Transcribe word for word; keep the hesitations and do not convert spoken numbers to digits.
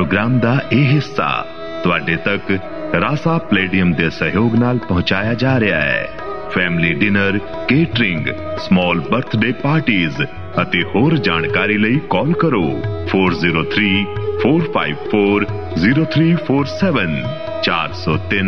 Programme ਦਾ ਇਹ ਹਿੱਸਾ ਤੁਹਾਡੇ ਤੱਕ ਰਾਸਾ ਪਲੇਡੀਅਮ ਦੇ ਸਹਿਯੋਗ ਨਾਲ ਪਹੁੰਚਾਇਆ ਜਾ ਰਿਹਾ ਹੈ। Family dinner, catering, small birthday parties ਅਤੇ ਹੋਰ ਜਾਣਕਾਰੀ ਲਈ ਕਾਲ ਕਰੋ four zero three four five four zero three four seven ਚਾਰ ਸੌ ਤਿੰਨ